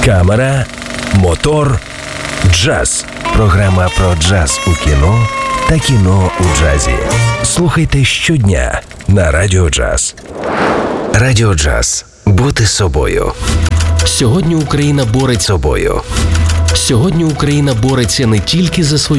камера, мотор, джаз. Програма про джаз у кіно та кіно у джазі. Слухайте щодня на Радіо Джаз. Радіо Джаз. Бути собою. Сьогодні Україна бореться собою. Сьогодні Україна бореться не тільки за свою